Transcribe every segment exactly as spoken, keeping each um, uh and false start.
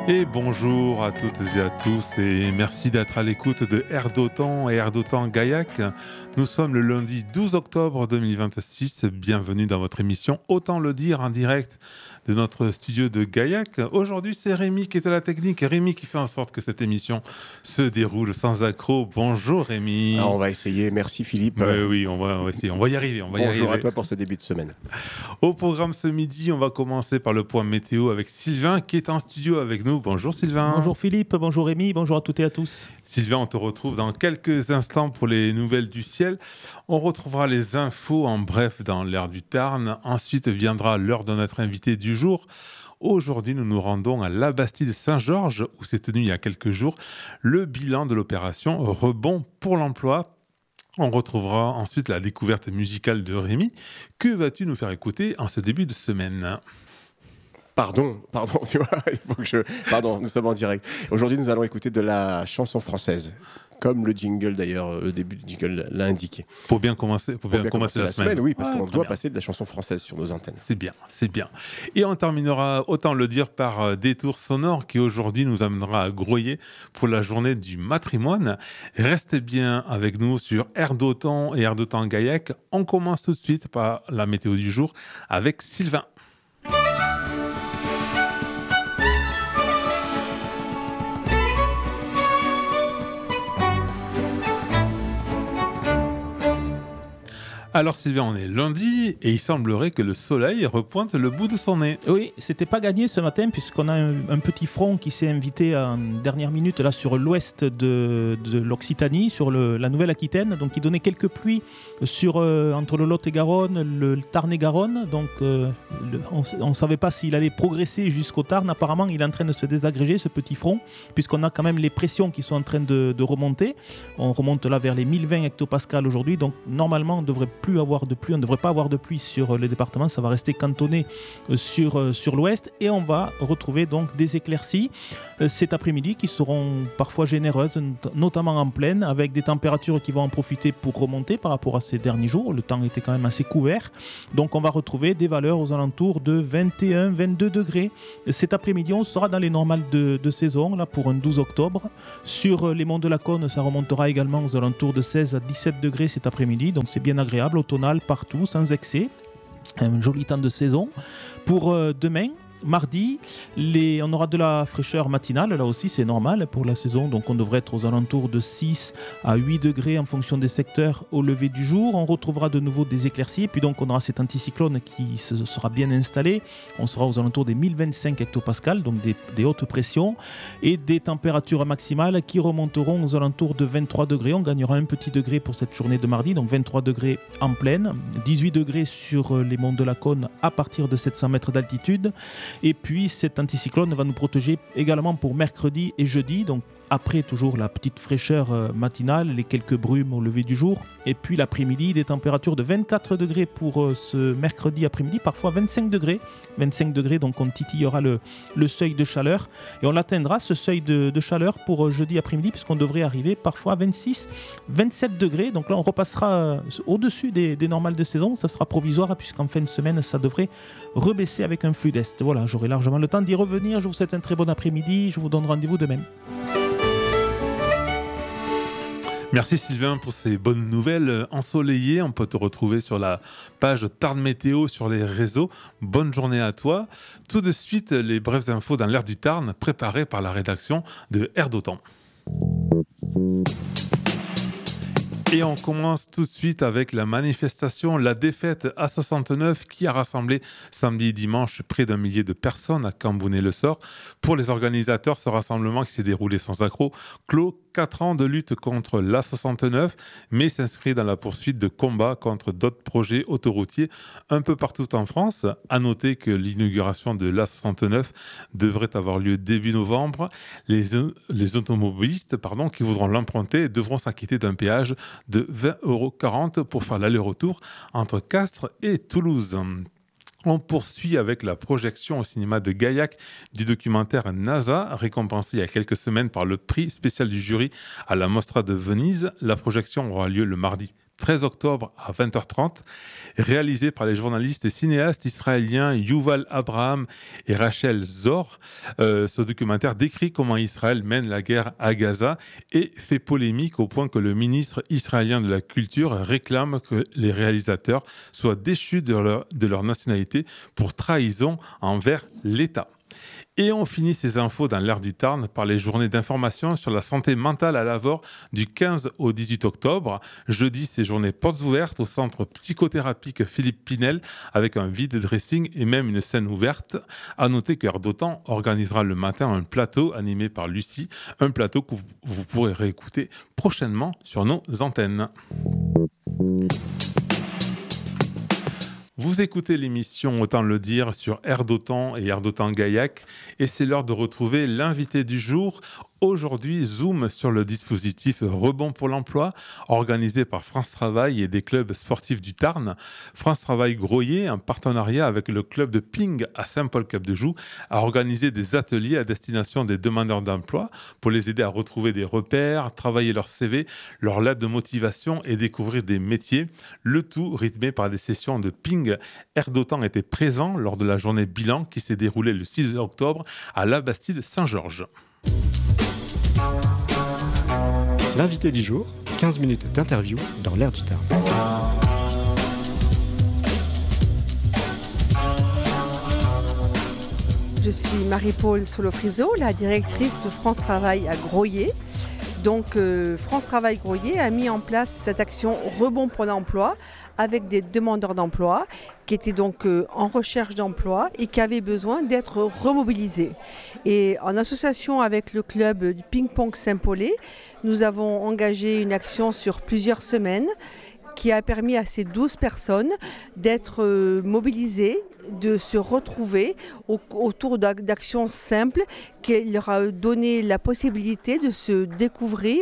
Et bonjour à toutes et à tous et merci d'être à l'écoute de Air d'Otan et Air d'Otan Gaillac. Nous sommes le lundi douze octobre deux mille vingt-six. Bienvenue dans votre émission Autant le dire en direct de notre studio de Gaillac. Aujourd'hui, c'est Rémi qui est à la technique. Rémi qui fait en sorte que cette émission se déroule sans accroc. Bonjour Rémi. Ah, on va essayer. Merci Philippe. Oui, oui, on va, on va essayer. On va y arriver. On va y Bonjour arriver. à toi pour ce début de semaine. Au programme ce midi, on va commencer par le point météo avec Sylvain qui est en studio avec nous. Bonjour Sylvain. Bonjour Philippe, bonjour Rémi, bonjour à toutes et à tous. Sylvain, on te retrouve dans quelques instants pour les nouvelles du ciel. On retrouvera les infos en bref dans l'air du Tarn. Ensuite viendra l'heure de notre invité du jour. Aujourd'hui, nous nous rendons à la Bastide Saint-Georges où s'est tenu il y a quelques jours le bilan de l'opération Rebond pour l'emploi. On retrouvera ensuite la découverte musicale de Rémi. Que vas-tu nous faire écouter en ce début de semaine ? Pardon, pardon, tu vois, il faut que je... Pardon, nous sommes en direct. Aujourd'hui, nous allons écouter de la chanson française, comme le jingle d'ailleurs, le début du jingle l'a indiqué. Pour bien commencer, pour bien, bien commencer, commencer la, la semaine. semaine. Oui, parce Ah, qu'on très doit bien. passer de la chanson française sur nos antennes. C'est bien, c'est bien. Et on terminera, autant le dire, par euh, Détour sonore qui aujourd'hui nous amènera à Groyer pour la journée du matrimoine. Restez bien avec nous sur Air d'Otan et Air d'Otan Gaillac. On commence tout de suite par la météo du jour avec Sylvain. Alors Sylvain, on est lundi et il semblerait que le soleil repointe le bout de son nez. Oui, c'était pas gagné ce matin puisqu'on a un, un petit front qui s'est invité en dernière minute là sur l'ouest de, de l'Occitanie, sur le, la Nouvelle-Aquitaine, donc il donnait quelques pluies sur, euh, entre le Lot-et-Garonne, le, le Tarn-et-Garonne, donc euh, le, on ne savait pas s'il allait progresser jusqu'au Tarn. Apparemment, il est en train de se désagréger ce petit front puisqu'on a quand même les pressions qui sont en train de, de remonter. On remonte là vers les mille vingt hectopascales aujourd'hui, donc normalement on devrait plus avoir de pluie, on ne devrait pas avoir de pluie sur le département, ça va rester cantonné sur, sur l'ouest et on va retrouver donc des éclaircies cet après-midi qui seront parfois généreuses, notamment en plaine, avec des températures qui vont en profiter pour remonter par rapport à ces derniers jours. Le temps était quand même assez couvert, donc on va retrouver des valeurs aux alentours de vingt et un à vingt-deux degrés. Cet après-midi, on sera dans les normales de, de saison, là pour un douze octobre. Sur les monts de la Cône, ça remontera également aux alentours de seize à dix-sept degrés cet après-midi, donc c'est bien agréable, automnal partout, sans excès. Un joli temps de saison. Pour euh, demain, mardi, les... on aura de la fraîcheur matinale, là aussi c'est normal pour la saison, donc on devrait être aux alentours de six à huit degrés en fonction des secteurs au lever du jour. On retrouvera de nouveau des éclaircies, et puis donc on aura cet anticyclone qui se sera bien installé. On sera aux alentours des mille vingt-cinq hectopascales, donc des, des hautes pressions, et des températures maximales qui remonteront aux alentours de vingt-trois degrés. On gagnera un petit degré pour cette journée de mardi, donc vingt-trois degrés en plaine, dix-huit degrés sur les monts de la Cône à partir de sept cents mètres d'altitude. Et puis cet anticyclone va nous protéger également pour mercredi et jeudi, donc après toujours la petite fraîcheur matinale, les quelques brumes au lever du jour, et puis l'après-midi des températures de vingt-quatre degrés pour ce mercredi après-midi, parfois vingt-cinq degrés, vingt-cinq degrés, donc on titillera le, le seuil de chaleur, et on atteindra ce seuil de, de chaleur pour jeudi après-midi, puisqu'on devrait arriver parfois à vingt-six, vingt-sept degrés, donc là on repassera au-dessus des, des normales de saison, ça sera provisoire, puisqu'en fin de semaine ça devrait rebaisser avec un flux d'est. Voilà, j'aurai largement le temps d'y revenir, je vous souhaite un très bon après-midi, je vous donne rendez-vous demain. Merci Sylvain pour ces bonnes nouvelles ensoleillées. On peut te retrouver sur la page Tarn Météo sur les réseaux. Bonne journée à toi. Tout de suite, les brèves infos dans l'air du Tarn, préparées par la rédaction de Air d'Otan. Et on commence tout de suite avec la manifestation La Défaite A soixante-neuf qui a rassemblé samedi et dimanche près d'un millier de personnes à Cambounet-le-Sort. Pour les organisateurs, ce rassemblement qui s'est déroulé sans accroc clôt quatre ans de lutte contre l'A soixante-neuf, mais s'inscrit dans la poursuite de combats contre d'autres projets autoroutiers un peu partout en France. À noter que l'inauguration de l'A soixante-neuf devrait avoir lieu début novembre. Les, les automobilistes pardon, qui voudront l'emprunter devront s'acquitter d'un péage de vingt euros quarante pour faire l'aller-retour entre Castres et Toulouse. On poursuit avec la projection au cinéma de Gaillac du documentaire NASA, récompensé il y a quelques semaines par le prix spécial du jury à la Mostra de Venise. La projection aura lieu le mardi treize octobre à vingt heures trente, réalisé par les journalistes et cinéastes israéliens Yuval Abraham et Rachel Zor. Euh, ce documentaire décrit comment Israël mène la guerre à Gaza et fait polémique au point que le ministre israélien de la Culture réclame que les réalisateurs soient déchus de leur, de leur nationalité pour trahison envers l'État. Et on finit ces infos dans l'air du Tarn par les journées d'information sur la santé mentale à Lavore du quinze au dix-huit octobre. Jeudi, ces journées portes ouvertes au centre psychothérapique Philippe Pinel avec un vide dressing et même une scène ouverte. À noter que Air d'Otan organisera le matin un plateau animé par Lucie, un plateau que vous pourrez réécouter prochainement sur nos antennes. Vous écoutez l'émission Autant le dire sur Air d'Otan et Air d'Otan Gaillac et c'est l'heure de retrouver l'invité du jour. Aujourd'hui, zoom sur le dispositif Rebond pour l'emploi organisé par France Travail et des clubs sportifs du Tarn. France Travail Groyer, en partenariat avec le club de ping à Saint-Paul-Cap-de-Joux, a organisé des ateliers à destination des demandeurs d'emploi pour les aider à retrouver des repères, travailler leur C V, leur lettre de motivation et découvrir des métiers. Le tout rythmé par des sessions de ping. Air d'Otan était présent lors de la journée bilan qui s'est déroulée le six octobre à la Bastide Saint-Georges. L'invité du jour, quinze minutes d'interview dans l'air du Tarn. Je suis Marie-Paul Solofriso, la directrice de France Travail à Groyer. Donc euh, France Travail Groyer a mis en place cette action Rebond pour l'emploi avec des demandeurs d'emploi qui étaient donc euh, en recherche d'emploi et qui avaient besoin d'être remobilisés. Et en association avec le club du ping-pong Saint-Paulé, nous avons engagé une action sur plusieurs semaines qui a permis à ces douze personnes d'être euh, mobilisées, de se retrouver au, autour d'actions simples qui leur a donné la possibilité de se découvrir,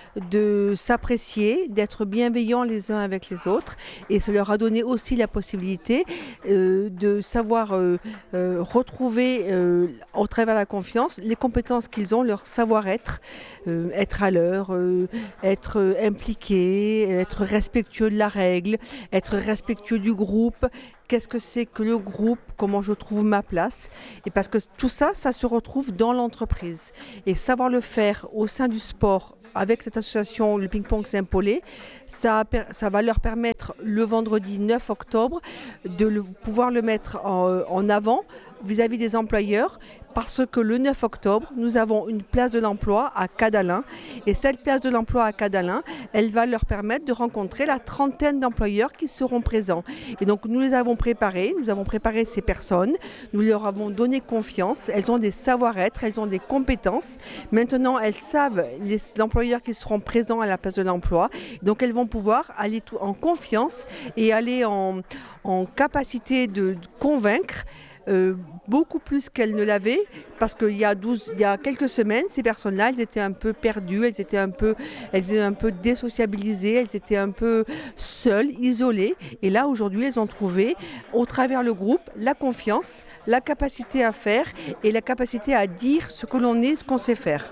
de s'apprécier, d'être bienveillants les uns avec les autres. Et ça leur a donné aussi la possibilité euh, de savoir euh, euh, retrouver euh, au travers de la confiance les compétences qu'ils ont, leur savoir-être, euh, être à l'heure, euh, être euh, impliqué, être respectueux de la règle, être respectueux du groupe. Qu'est-ce que c'est que le groupe, comment je trouve ma place. Et parce que tout ça, ça se retrouve dans l'entreprise. Et savoir le faire au sein du sport, avec cette association, le ping-pong Saint-Paulé, ça, ça va leur permettre le vendredi neuf octobre de le, pouvoir le mettre en, en avant vis-à-vis des employeurs, parce que le neuf octobre, nous avons une place de l'emploi à Cadalin. Et cette place de l'emploi à Cadalin, elle va leur permettre de rencontrer la trentaine d'employeurs qui seront présents. Et donc, nous les avons préparés, nous avons préparé ces personnes, nous leur avons donné confiance, elles ont des savoir-être, elles ont des compétences. Maintenant, elles savent les employeurs qui seront présents à la place de l'emploi. Donc, elles vont pouvoir aller tout en confiance et aller en, en capacité de, de convaincre Euh, beaucoup plus qu'elles ne l'avaient, parce qu'il y a douze, il y a quelques semaines, ces personnes-là, elles étaient un peu perdues, elles étaient un peu, elles étaient un peu désociabilisées, elles étaient un peu seules, isolées. Et là, aujourd'hui, elles ont trouvé, au travers le groupe, la confiance, la capacité à faire et la capacité à dire ce que l'on est, ce qu'on sait faire.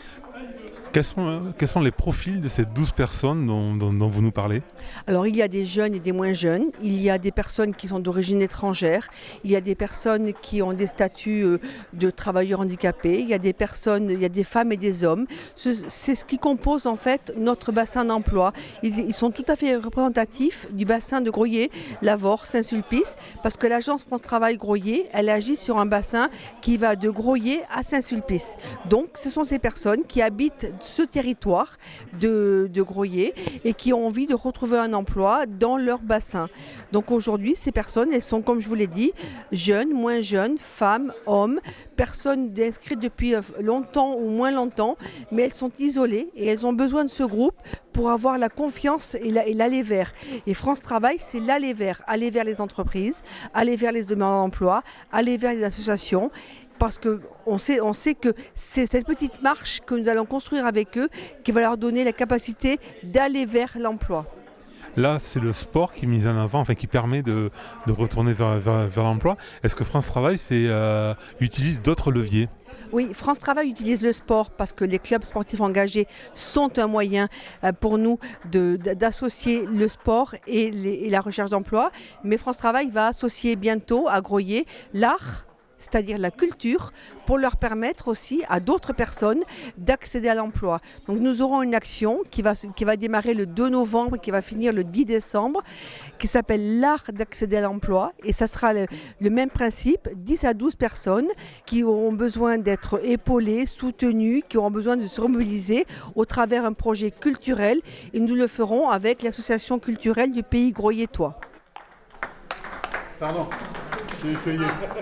Quels sont, quels sont les profils de ces douze personnes dont, dont, dont vous nous parlez ? Alors, il y a des jeunes et des moins jeunes. Il y a des personnes qui sont d'origine étrangère. Il y a des personnes qui ont des statuts de travailleurs handicapés. Il y a des personnes, il y a des femmes et des hommes. C'est ce qui compose en fait notre bassin d'emploi. Ils, ils sont tout à fait représentatifs du bassin de Groyer, Lavore, Saint-Sulpice, parce que l'agence France Travail Groyer, elle agit sur un bassin qui va de Groyer à Saint-Sulpice. Donc, ce sont ces personnes qui habitent ce territoire de, de Groyer et qui ont envie de retrouver un emploi dans leur bassin. Donc aujourd'hui, ces personnes, elles sont, comme je vous l'ai dit, jeunes, moins jeunes, femmes, hommes, personnes inscrites depuis longtemps ou moins longtemps, mais elles sont isolées et elles ont besoin de ce groupe pour avoir la confiance et l'aller vers. Et France Travail, c'est l'aller vers, aller vers les entreprises, aller vers les demandeurs d'emploi, aller vers les associations. Parce qu'on sait, on sait que c'est cette petite marche que nous allons construire avec eux qui va leur donner la capacité d'aller vers l'emploi. Là, c'est le sport qui est mis en avant, enfin qui permet de, de retourner vers, vers, vers l'emploi. Est-ce que France Travail fait, euh, utilise d'autres leviers ? Oui, France Travail utilise le sport parce que les clubs sportifs engagés sont un moyen pour nous de, d'associer le sport et, les, et la recherche d'emploi. Mais France Travail va associer bientôt à Groyer l'art, c'est-à-dire la culture, pour leur permettre aussi à d'autres personnes d'accéder à l'emploi. Donc nous aurons une action qui va, qui va démarrer le deux novembre et qui va finir le dix décembre, qui s'appelle l'art d'accéder à l'emploi. Et ça sera le, le même principe, dix à douze personnes qui auront besoin d'être épaulées, soutenues, qui auront besoin de se remobiliser au travers d'un projet culturel. Et nous le ferons avec l'association culturelle du pays groyetois. Pardon, j'ai essayé.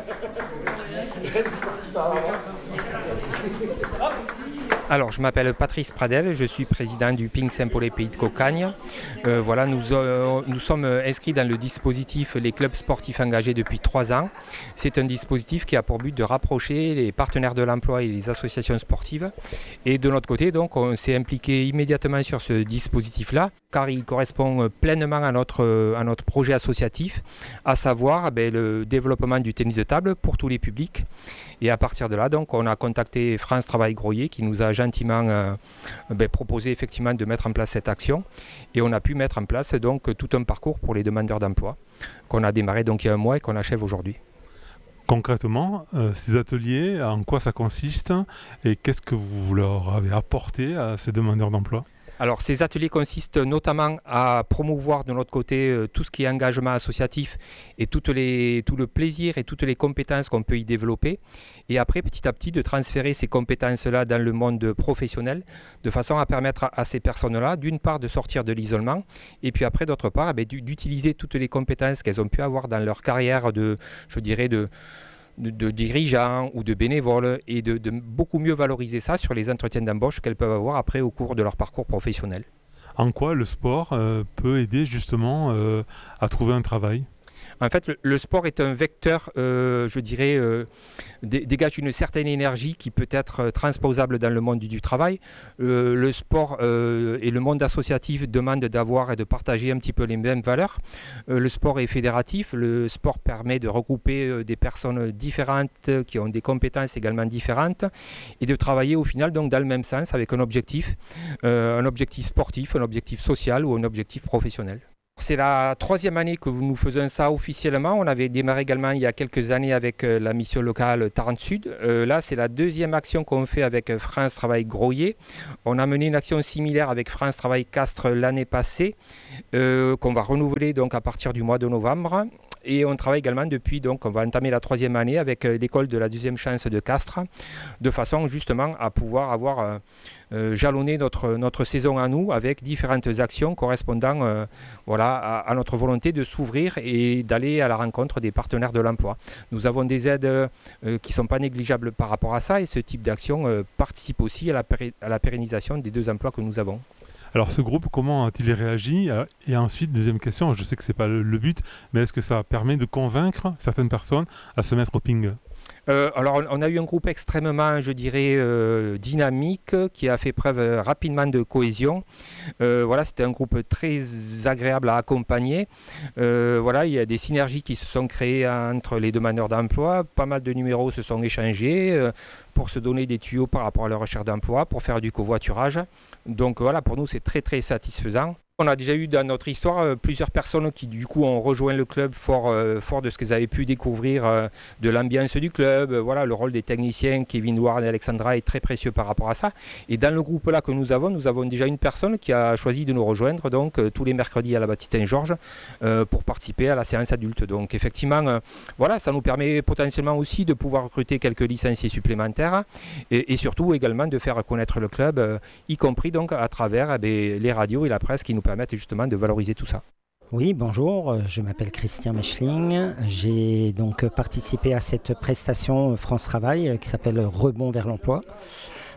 Alors, je m'appelle Patrice Pradel, je suis président du Ping Saint-Paul Pays de Cocagne. Euh, voilà, nous, euh, nous sommes inscrits dans le dispositif Les clubs sportifs engagés depuis trois ans. C'est un dispositif qui a pour but de rapprocher les partenaires de l'emploi et les associations sportives. Et de notre côté, donc, on s'est impliqué immédiatement sur ce dispositif-là, car il correspond pleinement à notre, à notre projet associatif, à savoir ben, le développement du tennis de table pour tous les publics. Et à partir de là, donc, on a contacté France Travail Groyer qui nous a gentiment euh, ben, proposé effectivement de mettre en place cette action. Et on a pu mettre en place donc, tout un parcours pour les demandeurs d'emploi qu'on a démarré donc, il y a un mois et qu'on achève aujourd'hui. Concrètement, euh, ces ateliers, en quoi ça consiste et qu'est-ce que vous leur avez apporté à ces demandeurs d'emploi ? Alors, ces ateliers consistent notamment à promouvoir de notre côté euh, tout ce qui est engagement associatif et toutes les, tout le plaisir et toutes les compétences qu'on peut y développer. Et après, petit à petit, de transférer ces compétences-là dans le monde professionnel de façon à permettre à, à ces personnes-là, d'une part, de sortir de l'isolement et puis après, d'autre part, eh bien, d'utiliser toutes les compétences qu'elles ont pu avoir dans leur carrière de, je dirais, de... De, de dirigeants ou de bénévoles et de, de beaucoup mieux valoriser ça sur les entretiens d'embauche qu'elles peuvent avoir après au cours de leur parcours professionnel. En quoi le sport euh, peut aider justement euh, à trouver un travail ? En fait, le, le sport est un vecteur, euh, je dirais, euh, dé, dégage une certaine énergie qui peut être euh, transposable dans le monde du, du travail. Euh, le sport euh, et le monde associatif demandent d'avoir et de partager un petit peu les mêmes valeurs. Euh, le sport est fédératif, le sport permet de regrouper euh, des personnes différentes qui ont des compétences également différentes et de travailler au final donc dans le même sens avec un objectif, euh, un objectif sportif, un objectif social ou un objectif professionnel. C'est la troisième année que nous faisons ça officiellement. On avait démarré également il y a quelques années avec la mission locale Tarente Sud. Euh, là, c'est la deuxième action qu'on fait avec France Travail Groyer. On a mené une action similaire avec France Travail Castres l'année passée, euh, qu'on va renouveler donc à partir du mois de novembre. Et on travaille également depuis, donc on va entamer la troisième année avec l'école de la deuxième chance de Castres, de façon justement à pouvoir avoir euh, euh, jalonné notre, notre saison à nous avec différentes actions correspondant euh, voilà, à, à notre volonté de s'ouvrir et d'aller à la rencontre des partenaires de l'emploi. Nous avons des aides euh, qui ne sont pas négligeables par rapport à ça et ce type d'action euh, participe aussi à la, péri- à la pérennisation des deux emplois que nous avons. Alors ce groupe, comment a-t-il réagi ? Et ensuite, deuxième question, je sais que ce n'est pas le, le but, mais est-ce que ça permet de convaincre certaines personnes à se mettre au ping ? Euh, alors, on a eu un groupe extrêmement, je dirais, euh, dynamique, qui a fait preuve euh, rapidement de cohésion. Euh, voilà, c'était un groupe très agréable à accompagner. Euh, voilà, il y a des synergies qui se sont créées entre les demandeurs d'emploi. Pas mal de numéros se sont échangés euh, pour se donner des tuyaux par rapport à leur recherche d'emploi, pour faire du covoiturage. Donc voilà, pour nous, c'est très, très satisfaisant. On a déjà eu dans notre histoire euh, plusieurs personnes qui du coup ont rejoint le club fort, euh, fort de ce qu'elles avaient pu découvrir euh, de l'ambiance du club. Euh, voilà, le rôle des techniciens, Kevin Warren et Alexandra, est très précieux par rapport à ça. Et dans le groupe là que nous avons, nous avons déjà une personne qui a choisi de nous rejoindre donc euh, tous les mercredis à la Baptiste Saint-Georges euh, pour participer à la séance adulte. Donc effectivement, euh, voilà, ça nous permet potentiellement aussi de pouvoir recruter quelques licenciés supplémentaires et, et surtout également de faire connaître le club, euh, y compris donc à travers eh bien, les radios et la presse qui nous permettent justement de valoriser tout ça. Oui, bonjour, je m'appelle Christian Mechling. J'ai donc participé à cette prestation France Travail qui s'appelle Rebond vers l'emploi.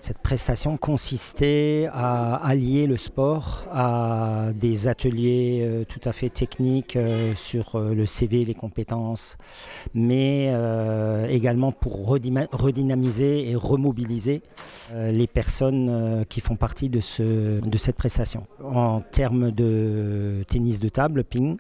Cette prestation consistait à allier le sport à des ateliers euh, tout à fait techniques euh, sur euh, le C V, les compétences, mais euh, également pour redima- redynamiser et remobiliser euh, les personnes euh, qui font partie de, ce, de cette prestation. En termes de tennis de table, ping,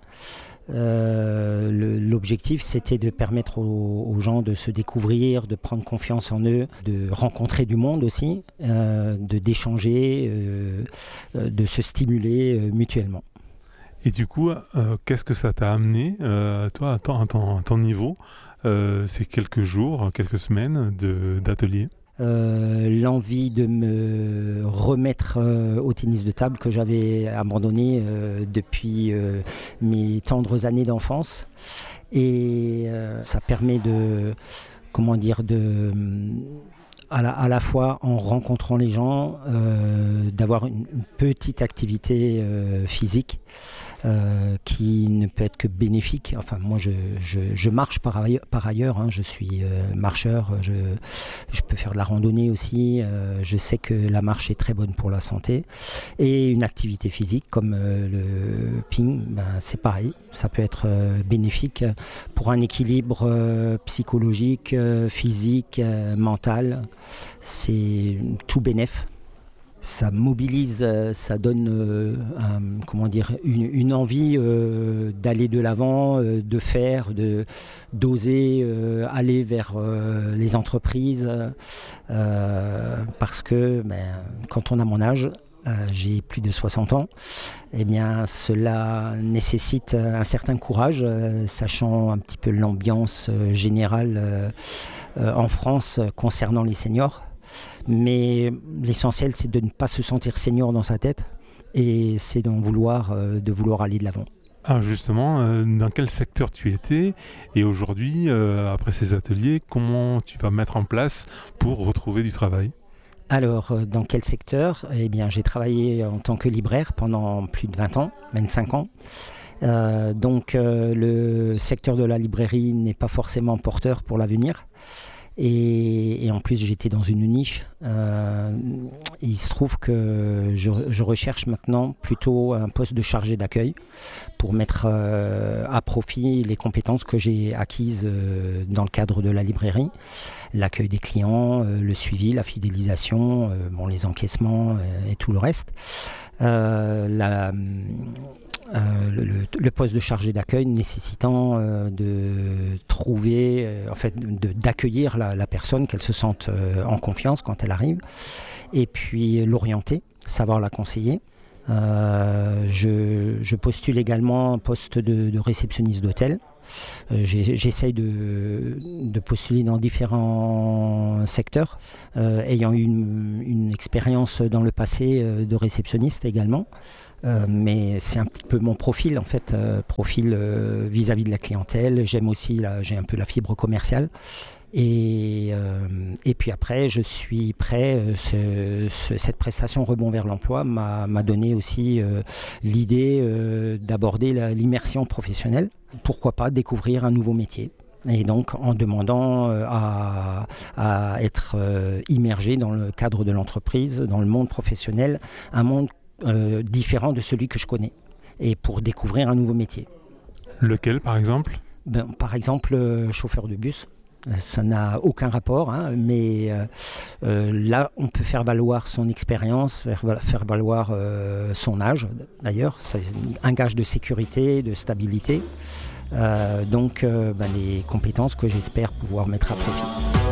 Euh, le, l'objectif c'était de permettre aux, aux gens de se découvrir, de prendre confiance en eux, de rencontrer du monde aussi, euh, de d'échanger, euh, de se stimuler euh, mutuellement. Et du coup, euh, qu'est-ce que ça t'a amené, euh, toi, à ton, à ton, à ton niveau, euh, ces quelques jours, quelques semaines de, d'atelier? Euh, l'envie de me remettre euh, au tennis de table que j'avais abandonné euh, depuis euh, mes tendres années d'enfance. Et euh, ça permet de, comment dire, de, à la, à la fois en rencontrant les gens, euh, d'avoir une, une petite activité euh, physique euh, qui ne peut être que bénéfique. Enfin, moi, je, je, je marche par ailleurs, par ailleurs hein, je suis euh, marcheur, je, je peux faire de la randonnée aussi. Euh, je sais que la marche est très bonne pour la santé. Et une activité physique comme euh, le ping, ben, c'est pareil. Ça peut être euh, bénéfique pour un équilibre euh, psychologique, euh, physique, euh, mental. C'est tout bénef. Ça mobilise, ça donne euh, un, comment dire, une, une envie euh, d'aller de l'avant, euh, de faire, de, d'oser euh, aller vers euh, les entreprises. Euh, parce que ben, quand on a mon âge, euh, j'ai plus de soixante ans, eh bien, cela nécessite un certain courage, euh, sachant un petit peu l'ambiance euh, générale euh, euh, en France concernant les seniors. Mais l'essentiel, c'est de ne pas se sentir senior dans sa tête et c'est d'en vouloir, euh, de vouloir aller de l'avant. Alors justement, euh, dans quel secteur tu étais et aujourd'hui, euh, après ces ateliers, comment tu vas mettre en place pour retrouver du travail ? Alors, euh, dans quel secteur ? Eh bien, j'ai travaillé en tant que libraire pendant plus de vingt ans, vingt-cinq ans. Euh, donc, euh, le secteur de la librairie n'est pas forcément porteur pour l'avenir. Et, et en plus, j'étais dans une niche. Euh, il se trouve que je, je recherche maintenant plutôt un poste de chargé d'accueil pour mettre euh, à profit les compétences que j'ai acquises euh, dans le cadre de la librairie. L'accueil des clients, euh, le suivi, la fidélisation, euh, bon, les encaissements euh, et tout le reste. Euh, la... Euh, le, le poste de chargé d'accueil nécessitant euh, de trouver, euh, en fait, de, d'accueillir la, la personne, qu'elle se sente euh, en confiance quand elle arrive, et puis l'orienter, savoir la conseiller. Euh, je, je postule également un poste de, de réceptionniste d'hôtel. Euh, j'ai, j'essaye de, de postuler dans différents secteurs, euh, ayant eu une, une expérience dans le passé euh, de réceptionniste également. Euh, mais c'est un petit peu mon profil en fait, euh, profil euh, vis-à-vis de la clientèle. J'aime aussi, là, j'ai un peu la fibre commerciale. Et, euh, et puis après, je suis prêt. Euh, ce, ce, cette prestation Rebond vers l'emploi m'a, m'a donné aussi euh, l'idée euh, d'aborder la, l'immersion professionnelle. Pourquoi pas découvrir un nouveau métier. Et donc en demandant euh, à, à être euh, immergé dans le cadre de l'entreprise, dans le monde professionnel, un monde Euh, différent de celui que je connais et pour découvrir un nouveau métier. Lequel par exemple ? Ben, par exemple, euh, chauffeur de bus. Ça n'a aucun rapport, hein, mais euh, euh, là, on peut faire valoir son expérience, faire, faire valoir euh, son âge. D'ailleurs, c'est un gage de sécurité, de stabilité. Euh, donc, euh, ben, les compétences que j'espère pouvoir mettre à profit.